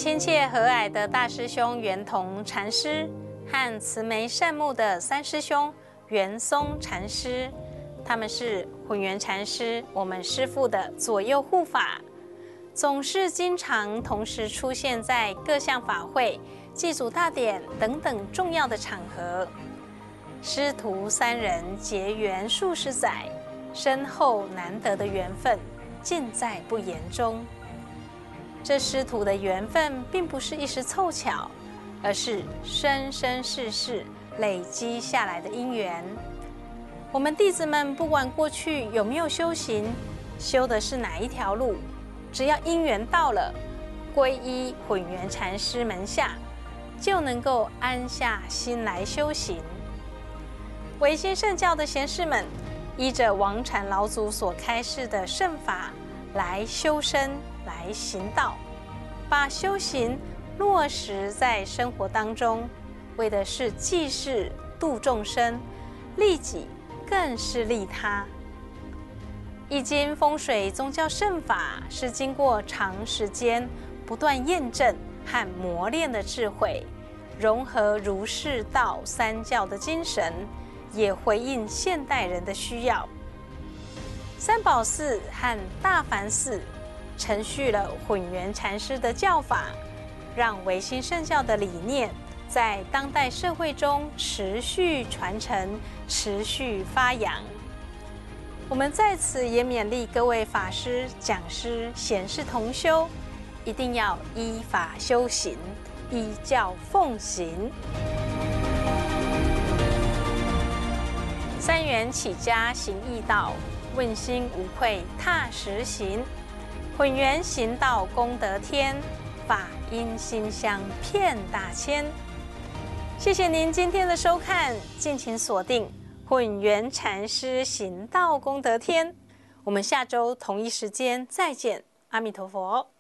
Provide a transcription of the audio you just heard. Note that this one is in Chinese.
亲切和蔼的大师兄圆同禅师和慈眉善目的三师兄圆松禅师，他们是混元禅师我们师父的左右护法，总是经常同时出现在各项法会、祭祖大典等等重要的场合。师徒三人结缘数十载，深厚难得的缘分尽在不言中。这师徒的缘分并不是一时凑巧，而是生生世世累积下来的因缘。我们弟子们不管过去有没有修行，修的是哪一条路，只要因缘到了，皈依混元禅师门下，就能够安下心来修行。维新圣教的贤士们，依着王禅老祖所开示的圣法来修身，来行道，把修行落实在生活当中，为的是济世度众生，利己更是利他。易经风水宗教圣法是经过长时间不断验证和磨练的智慧，融合儒释道三教的精神，也回应现代人的需要。三宝寺和大梵寺承续了混元禅师的教法，让维新圣教的理念在当代社会中持续传承、持续发扬。我们在此也勉励各位法师、讲师、贤士同修，一定要依法修行，依教奉行。三元起家行义道，问心无愧踏实行。混元行道功德天，法音馨香遍大千。谢谢您今天的收看，敬请锁定混元禅师行道功德天。我们下周同一时间再见，阿弥陀佛。